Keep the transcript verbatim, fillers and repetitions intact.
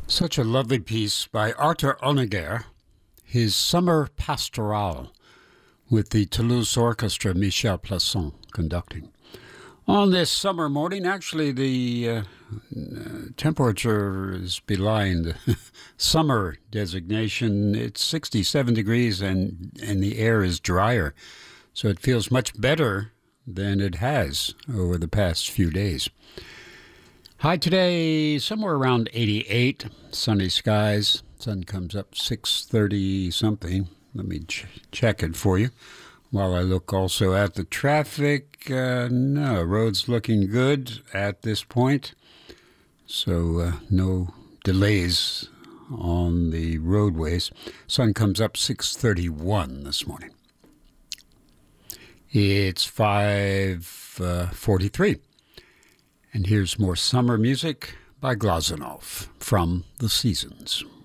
Such a lovely piece by Arthur Honegger, his Summer Pastoral, with the Toulouse Orchestra, Michel Plasson conducting. On this summer morning, actually, the uh, temperature is belying the summer designation. It's sixty-seven degrees and, and the air is drier, so it feels much better than it has over the past few days. High today, somewhere around eighty-eight, sunny skies. Sun comes up six thirty something. Let me ch- check it for you. While I look also at the traffic, uh, no, road's looking good at this point. So uh, no delays on the roadways. Sun comes up six thirty-one this morning. It's five forty-three. And here's more summer music by Glazunov from The Seasons.